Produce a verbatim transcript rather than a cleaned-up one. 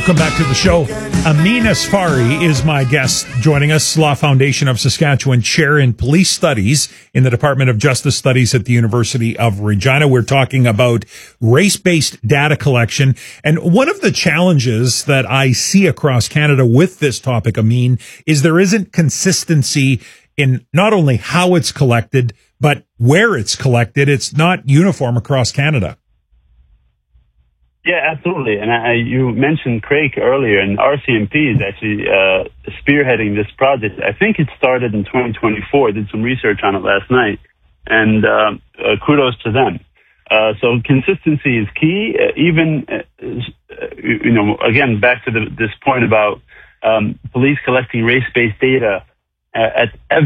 Welcome back to the show. Amin Asfari is my guest, joining us, Law Foundation of Saskatchewan Chair in Police Studies in the Department of Justice Studies at the University of Regina. We're talking about race-based data collection. And one of the challenges that I see across Canada with this topic, Amin, is there isn't consistency in not only how it's collected, but where it's collected. It's not uniform across Canada. Yeah, absolutely. And I, you mentioned Craig earlier, and R C M P is actually uh, spearheading this project. I think it started in twenty twenty-four. I did some research on it last night, and uh, uh, kudos to them. Uh, so consistency is key. Uh, even, uh, you know, again, back to the, this point about um, police collecting race-based data uh, at every